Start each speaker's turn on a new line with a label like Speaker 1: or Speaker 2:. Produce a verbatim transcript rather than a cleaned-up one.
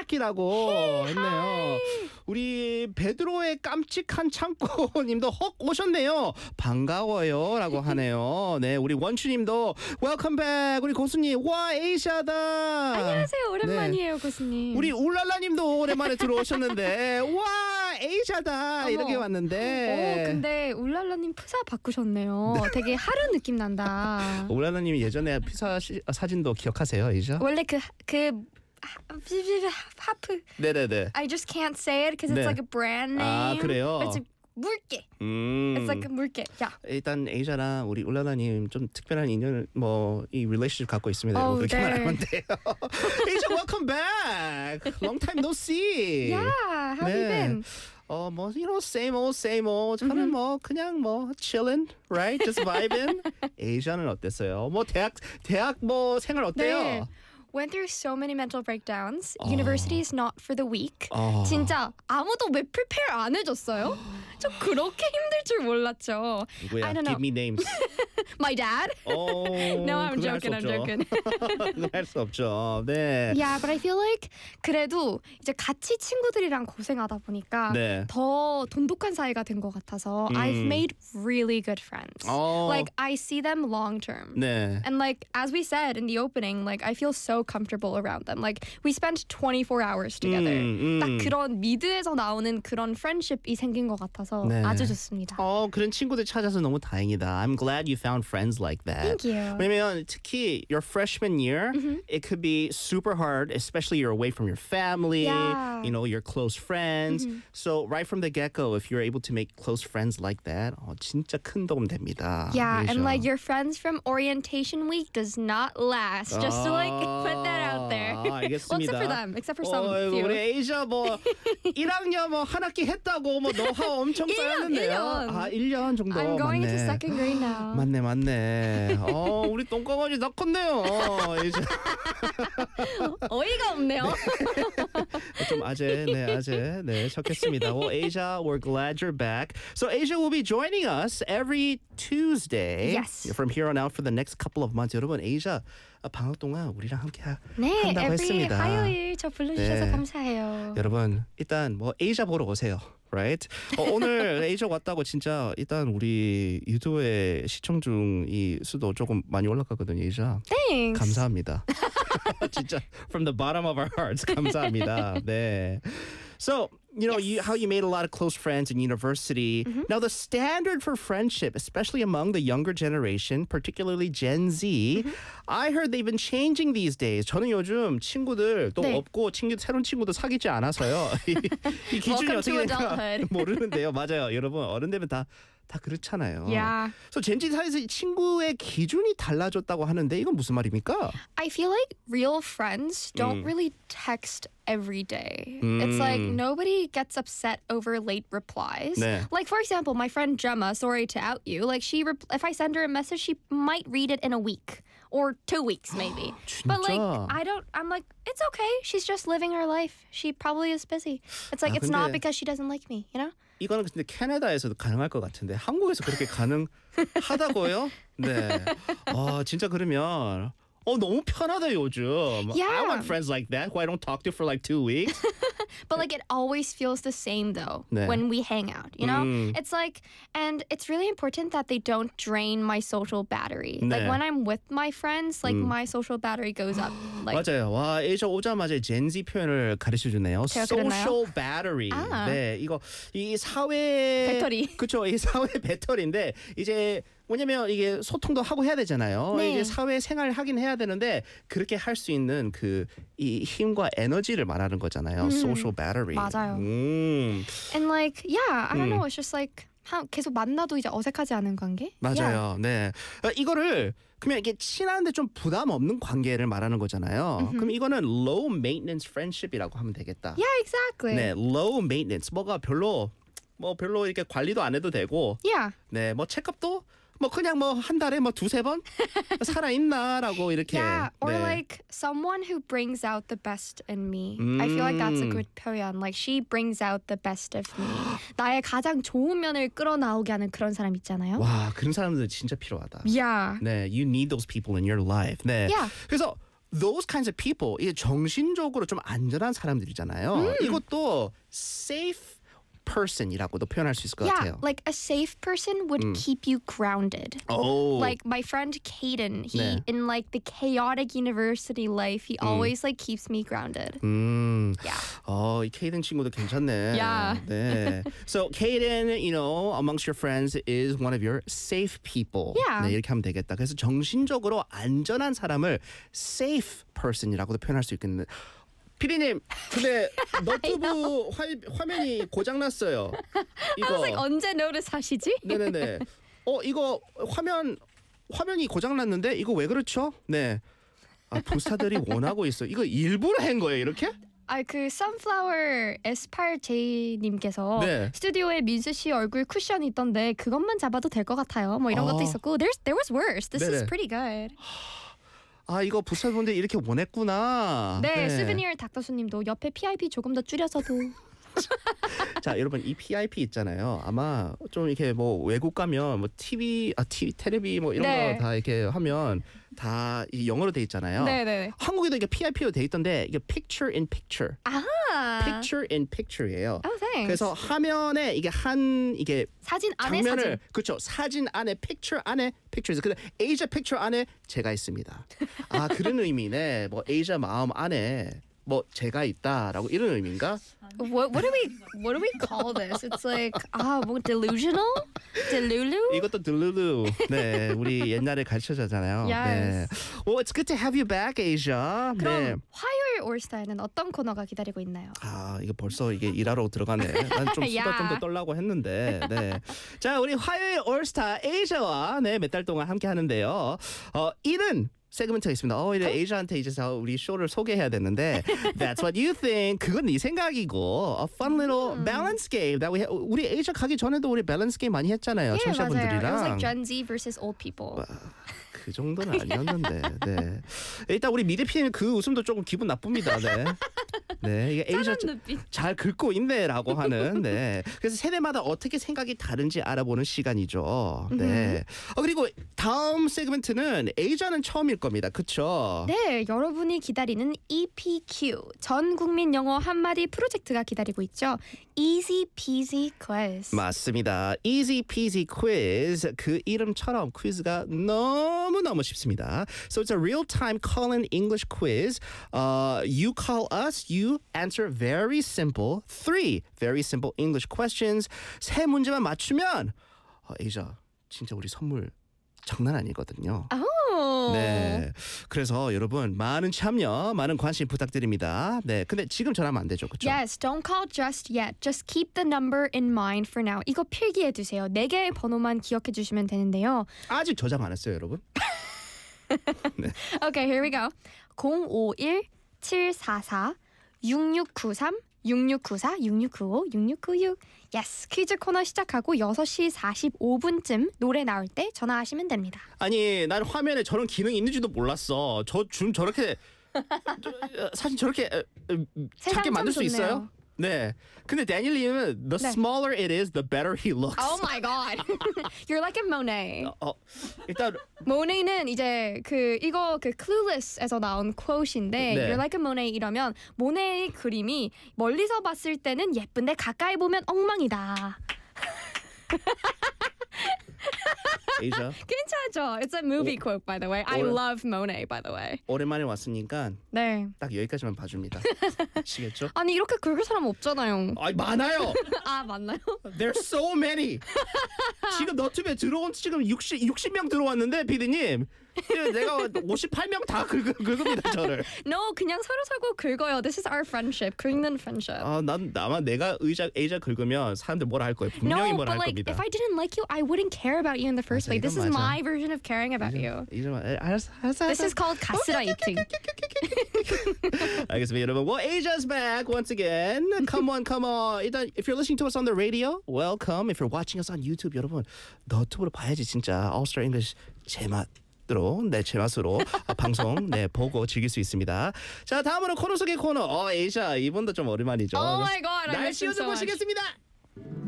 Speaker 1: 헉이라고 했네요. 우리 베드로의 깜찍한 창고님도 헉 오셨네요. 반가워요라고 하네요. 네, 우리 원추님도 웰컴 백. 우리 고수님 와 에이샤다.
Speaker 2: 안녕하세요. 오랜만이에요,
Speaker 1: 네.
Speaker 2: 고수님.
Speaker 1: 우리 울랄라님도 오랜만에 들어오셨는데 와 에이샤다
Speaker 2: 어머.
Speaker 1: 이렇게 왔는데.
Speaker 2: 오, 근데 울랄라님 프사 바꾸셨네요. 되게 하루 느낌 난다.
Speaker 1: 울랄라님이 예전에 피사 시, 사진도 기억하세요, 에이샤?
Speaker 2: 원래 그 그 하프.
Speaker 1: 네네네.
Speaker 2: I just can't say it because
Speaker 1: 네.
Speaker 2: it's like a brand name.
Speaker 1: 아 그래요.
Speaker 2: It's like 물개.
Speaker 1: 음.
Speaker 2: It's like a 물개. Yeah.
Speaker 1: 일단 에이샤랑 우리 울라라님 좀 특별한 인연을 뭐이 relationship 갖고 있습니다.
Speaker 2: 어,
Speaker 1: 그렇게
Speaker 2: 네.
Speaker 1: 말하면 돼요. 에이샤 welcome back. Long time no see.
Speaker 2: Yeah. How have you
Speaker 1: 네.
Speaker 2: been?
Speaker 1: 어, 뭐, you know, same old, same old. 저는
Speaker 2: Mm-hmm.
Speaker 1: 뭐, 그냥 뭐, chilling, right? Just vibing. 에이샤는 어땠어요? 뭐, 대학, 대학 뭐, 생활 어때요?
Speaker 2: 네. Went through so many mental breakdowns. University is not for the weak.
Speaker 1: 어.
Speaker 2: 진짜 아무도 왜 prepare 안 해줬어요? 저 그렇게 힘들 줄 몰랐죠.
Speaker 1: 누구야?
Speaker 2: I don't know.
Speaker 1: Give me names.
Speaker 2: My dad?
Speaker 1: 어,
Speaker 2: No, I'm
Speaker 1: 그건 할수
Speaker 2: joking. I'm
Speaker 1: 없죠.
Speaker 2: joking.
Speaker 1: 그건 할 수 없죠. 네.
Speaker 2: Yeah, but I feel like 그래도 이제 같이 친구들이랑 고생하다 보니까
Speaker 1: 네.
Speaker 2: 더 돈독한 사이가 된 것 같아서
Speaker 1: 음.
Speaker 2: I've made really good friends.
Speaker 1: 어.
Speaker 2: Like I see them long term.
Speaker 1: 네.
Speaker 2: And like as we said in the opening, like I feel so comfortable around them. Like we spent twenty-four hours together.
Speaker 1: 음, 음.
Speaker 2: 딱 그런 미드에서 나오는 그런 friendship이 생긴 것 같아서
Speaker 1: 네.
Speaker 2: 아주 좋습니다.
Speaker 1: 어, 그런 친구들 찾아서 너무 다행이다. I'm glad you found friends like that.
Speaker 2: Thank you.
Speaker 1: 왜냐면 특히 your freshman year, it could be super hard, especially you're away from your family,
Speaker 2: Yeah.
Speaker 1: you know, your close friends. So right from the get-go, if you're able to make close friends like that, 어, 진짜 큰 도움 됩니다.
Speaker 2: Yeah, and
Speaker 1: 그죠?
Speaker 2: like your friends from orientation week does not last. Just to like put that out there.
Speaker 1: 아, 알겠습니다.
Speaker 2: Well, except for them, except for some
Speaker 1: 어,
Speaker 2: few.
Speaker 1: 우리 에이샤 뭐 일 학년 뭐 한 학기 했다고 뭐 노하우 엄청
Speaker 2: 일 년,
Speaker 1: 쌓였는데요.
Speaker 2: 일 년.
Speaker 1: 아, 일 년 정도
Speaker 2: I'm going
Speaker 1: 맞네.
Speaker 2: into second grade now.
Speaker 1: 맞네, 맞네. 어, 우리 똥강아지 나 컸네요. 이제
Speaker 2: 어이가 없네요.
Speaker 1: 좀 아재, 네, 아재, 네, 척했습니다. Well, Asia, we're glad you're back. So Asia will be joining us every Tuesday
Speaker 2: Yes.
Speaker 1: from here on out for the next couple of months. 여러분, Asia 방학 동안 우리랑 함께 하,
Speaker 2: 네,
Speaker 1: 한다고
Speaker 2: every
Speaker 1: 했습니다.
Speaker 2: 화요일 저 불러주셔서
Speaker 1: 네.
Speaker 2: 감사해요.
Speaker 1: 여러분, 일단 뭐 Asia 보러 오세요. Right? 어, 오늘 Asia 왔다고 진짜 일단 우리 유튜브에 시청 중이 수도 조금 많이 올라가거든요, Asia.
Speaker 2: Thanks.
Speaker 1: 감사합니다. 진짜 from the bottom of our hearts 감사합니다. 네. So, you know, you, how you made a lot of close friends in university. Now, the standard for friendship, especially among the younger generation, particularly Gen Z, I heard they've been changing these days. 저는 요즘 친구들 또
Speaker 2: 네.
Speaker 1: 없고 친구 새로운 친구도 사귀지 않아서요. 이, 이 기준이
Speaker 2: Welcome
Speaker 1: 어떻게
Speaker 2: to
Speaker 1: 될까
Speaker 2: adulthood.
Speaker 1: 모르는데요. 맞아요. 여러분, 어른 되면 다 다 그렇잖아요.
Speaker 2: Yeah.
Speaker 1: 그래서 젠지 사이에서 이 친구의 기준이 달라졌다고 하는데 이건 무슨 말입니까?
Speaker 2: I feel like real friends don't really text every day. It's like nobody gets upset over late replies.
Speaker 1: 네.
Speaker 2: Like for example, my friend Gemma, sorry to out you, like she rep- if I send her a message, she might read it in a week or two weeks maybe. But like
Speaker 1: 진짜?
Speaker 2: I don't I'm like it's okay. She's just living her life. She probably is busy. It's like
Speaker 1: 아,
Speaker 2: it's not
Speaker 1: 근데-
Speaker 2: because she doesn't like me, you know?
Speaker 1: 이거는 근데 캐나다에서도 가능할 것 같은데 한국에서 그렇게 가능하다고요? 네. 아 진짜 그러면 어 너무 편하다 요즘. I
Speaker 2: Yeah.
Speaker 1: want friends like that who I don't talk to for like two weeks.
Speaker 2: But like it always feels the same though
Speaker 1: 네.
Speaker 2: when we hang out, you know?
Speaker 1: 음.
Speaker 2: It's like and it's really important that they don't drain my social battery. Like
Speaker 1: 네.
Speaker 2: when I'm with my friends, like my social battery goes up. Like
Speaker 1: 맞아요. 와, 에이저 오자마자 젠지 표현을 가르쳐 주네요.
Speaker 2: 제가 그랬나요?
Speaker 1: Social battery.
Speaker 2: 아.
Speaker 1: 네, 이거 이 사회
Speaker 2: 배터리.
Speaker 1: 그렇죠. 이 사회 배터리인데 이제 뭐냐면 이게 소통도 하고 해야 되잖아요.
Speaker 2: 네.
Speaker 1: 이제 사회 생활을 하긴 해야 되는데 그렇게 할 수 있는 그 이 힘과 에너지를 말하는 거잖아요. Social battery.
Speaker 2: 맞아요.
Speaker 1: 음,
Speaker 2: and like yeah, I don't
Speaker 1: 음.
Speaker 2: know. It's just like 하, 계속 만나도 이제 어색하지 않은 관계? Yeah.
Speaker 1: 맞아요. 네. 어, 이거를 그러면 이게 친한데 좀 부담 없는 관계를 말하는 거잖아요. 그럼 이거는 low maintenance friendship이라고 하면 되겠다.
Speaker 2: Yeah, exactly.
Speaker 1: 네, low maintenance. 뭐가 별로 뭐 별로 이렇게 관리도 안 해도 되고,
Speaker 2: Yeah.
Speaker 1: 네, 뭐 체크업도 뭐 그냥 뭐 한 달에 뭐 두세 번 살아 있나라고 이렇게.
Speaker 2: Yeah, or
Speaker 1: 네.
Speaker 2: like someone who brings out the best in me. I feel like that's a
Speaker 1: 음.
Speaker 2: good 표현. Like she brings out the best of me. 나의 가장 좋은 면을 끌어나오게 하는 그런 사람 있잖아요.
Speaker 1: 와, 그런 사람들 진짜 필요하다.
Speaker 2: Yeah.
Speaker 1: 네, you need those people in your life. 네.
Speaker 2: Yeah.
Speaker 1: 그래서 those kinds of people, 이게 정신적으로 좀 안전한 사람들이잖아요. 이것도 safe person이라고도 표현할 수 있을 것
Speaker 2: Yeah,
Speaker 1: 같아요.
Speaker 2: like a safe person would keep you grounded.
Speaker 1: Oh.
Speaker 2: Like my friend Caden, he
Speaker 1: 네.
Speaker 2: in like the chaotic university life, he always like keeps me grounded.
Speaker 1: 음.
Speaker 2: Yeah.
Speaker 1: 어, 이 케이든 친구도 괜찮네.
Speaker 2: Yeah.
Speaker 1: 네. So Kaden, you know, amongst your friends is one of your safe people.
Speaker 2: Yeah.
Speaker 1: 네, 이렇게 하면 되겠다. 그래서 정신적으로 안전한 사람을 safe person이라고도 표현할 수 있겠는데. 피디님, 근데 너튜브 화, 화면이 고장났어요.
Speaker 2: I
Speaker 1: 이거.
Speaker 2: was like, 언제 notice 하시지?
Speaker 1: 네네네. 어, 이거 화면 화면이 고장났는데 이거 왜 그렇죠? 네. 아, 부스타들이 원하고 있어. 이거 일부러 한 거예요, 이렇게?
Speaker 2: 아, 그 Sunflower 에스팔제이님께서
Speaker 1: 네.
Speaker 2: 스튜디오에 민수 씨 얼굴 쿠션 있던데 그것만 잡아도 될 것 같아요. 뭐 이런
Speaker 1: 아.
Speaker 2: 것도 있었고, There's there was worse. This is
Speaker 1: 네네.
Speaker 2: pretty good.
Speaker 1: 아, 이거 부스타분들 이렇게 원했구나.
Speaker 2: 네, 수비니어 닥터수님도 옆에 피아이피 조금 더 줄여서도.
Speaker 1: 자, 여러분 이 피아이피 있잖아요. 아마 좀 이렇게 뭐 외국 가면 뭐 티비, 아 티비, 테레비 뭐 이런
Speaker 2: 네.
Speaker 1: 거 다 이렇게 하면 다 이 영어로 돼 있잖아요.
Speaker 2: 네네.
Speaker 1: 한국에도 이게 피아이피로 돼 있던데 이게 picture in picture,
Speaker 2: 아하.
Speaker 1: picture in picture예요.
Speaker 2: Oh, thanks.
Speaker 1: 그래서 화면에 이게 한 이게
Speaker 2: 사진 안에
Speaker 1: 장면을
Speaker 2: 사진.
Speaker 1: 그렇죠. 사진 안에 picture 안에 pictures. 근데 Asia picture 안에 제가 있습니다. 아, 그런 의미네. 뭐 Asia 마음 안에 뭐 제가 있다라고 이런 의미인가?
Speaker 2: What what do we what do we call this? It's like ah, 뭐 delusional, delulu.
Speaker 1: 이것도 들루루. 네, 우리 옛날에 가르쳐줬잖아요. 네.
Speaker 2: Yes.
Speaker 1: Well, it's good to have you back, Asia. 네.
Speaker 2: 그럼 화요일 올스타에는 어떤 코너가 기다리고 있나요?
Speaker 1: 아, 이거 벌써 이게 일하러 들어가네. 난 좀 수다
Speaker 2: 야.
Speaker 1: 좀 더 떨라고 했는데. 네. 자, 우리 화요일 올스타 에이샤와 네, 몇 달 동안 함께 하는데요. 어, 이른 세그먼트가 있습니다. 어, 이제 에이샤한테 이제 우리 쇼를 소개해야 되는데 That's what you think. 그건 네 생각이고 A fun little balance game that we ha- 우리 에이샤 가기 전에도 우리 밸런스 게임 많이 했잖아요.
Speaker 2: 예, 맞아요. It was
Speaker 1: 청취자분들이랑.
Speaker 2: like Gen Z versus old people.
Speaker 1: 그 정도는 아니었는데. 네. 일단 우리 미래 피디님 그 웃음도 조금 기분 나쁩니다. 네. 네, 이게 에이샤
Speaker 2: 짠한 눈빛.
Speaker 1: 잘 긁고 있네라고 하는. 네. 그래서 세대마다 어떻게 생각이 다른지 알아보는 시간이죠. 네. 어, 그리고 다음 세그먼트는 에이샤는 처음일 겁니다. 그렇죠?
Speaker 2: 네, 여러분이 기다리는 이피큐 전 국민 영어 한마디 프로젝트가 기다리고 있죠. Easy Peasy Quiz.
Speaker 1: 맞습니다. Easy Peasy Quiz. 그 이름처럼 퀴즈가 너무너무 쉽습니다. So it's a real-time call-in English quiz. Uh, you call us, you answer very simple, three very simple English questions. 세 문제만 맞추면 어, 에이샤, 진짜 우리 선물 장난 아니거든요.
Speaker 2: Oh.
Speaker 1: 네. 그래서 여러분 많은 참여, 많은 관심 부탁드립니다. 네. 근데 지금 전화하면 안 되죠. 그렇죠?
Speaker 2: Yes, don't call just yet. Just keep the number in mind for now. 이거 필기해 두세요. 네 개의 번호만 기억해 주시면 되는데요.
Speaker 1: 아직 저장 안 했어요, 여러분.
Speaker 2: Okay, here we go. 공오일 칠사사 육육구삼 육육구사 육육구오 육육구육. Yes, 퀴즈 코너 시작하고 여섯 시 사십오 분쯤 노래 나올 때 전화하시면 됩니다.
Speaker 1: 아니, 난 화면에 저런 기능이 있는지도 몰랐어. 저 줌 저렇게 저, 어, 사진 저렇게 어, 어,
Speaker 2: 세상
Speaker 1: 작게
Speaker 2: 참
Speaker 1: 만들 수
Speaker 2: 좋네요.
Speaker 1: 있어요? 네. 근데 데니엘님은 the
Speaker 2: 네.
Speaker 1: smaller it is, the better he looks.
Speaker 2: Oh my god. You're like a Monet.
Speaker 1: 어, 일단
Speaker 2: 모네는 이제 그 이거 그 Clueless에서 나온 quote인데
Speaker 1: 네.
Speaker 2: You're like a Monet 이러면 모네의 그림이 멀리서 봤을 때는 예쁜데 가까이 보면 엉망이다.
Speaker 1: 에이샤
Speaker 2: 괜찮죠? It's a movie quote by the way. I
Speaker 1: 올-
Speaker 2: love Monet by the way.
Speaker 1: 오랜만에 왔으니까
Speaker 2: 네.
Speaker 1: 딱 여기까지만 봐줍니다. 아시겠죠?
Speaker 2: 아니 이렇게 긁을 사람 없잖아요.
Speaker 1: 아, 많아요.
Speaker 2: 아 맞나요?
Speaker 1: There's so many. 지금 너튜브에 들어온 지금 육십 육십 명 들어왔는데 피디님. 내가 오십팔 명 다 긁, 긁습니다 저를.
Speaker 2: No, 그냥 서로 서로 긁어요. This is our friendship. 긁는 friendship.
Speaker 1: 아, 난 아마 내가 의자 에이자 긁으면 사람들 뭐라 할 거예요. 분명히
Speaker 2: No,
Speaker 1: 뭐라
Speaker 2: but
Speaker 1: 할
Speaker 2: like
Speaker 1: 겁니다.
Speaker 2: if I didn't like you, I wouldn't care about you in the first
Speaker 1: 맞아,
Speaker 2: place. This
Speaker 1: 이건
Speaker 2: is
Speaker 1: 맞아.
Speaker 2: my version of caring about you.
Speaker 1: 이제 알았어, 알았어,
Speaker 2: This is called 가스라이팅.
Speaker 1: 알겠습니다, 여러분. Well, Asia's back once again. Come on, come on. 일단, if you're listening to us on the radio, welcome. If you're watching us on YouTube, 여러분, 너튜브로 봐야지 진짜 All Star English 제맛. 대로 네, 제 맛으로 방송 네 보고 즐길 수 있습니다. 자, 다음으로 코너 속의 코너. 어, 에이샤 이분도 좀 오랜만이죠.
Speaker 2: Oh my god, I miss
Speaker 1: 날씨
Speaker 2: him
Speaker 1: 요즘
Speaker 2: so much.
Speaker 1: 보시겠습니다.